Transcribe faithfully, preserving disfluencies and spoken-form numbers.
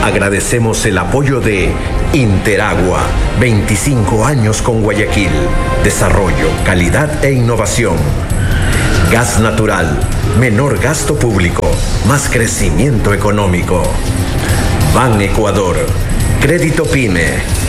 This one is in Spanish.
Agradecemos el apoyo de Interagua, veinticinco años con Guayaquil. Desarrollo, calidad e innovación. Gas natural, menor gasto público, más crecimiento económico. Ban Ecuador, Crédito Pyme.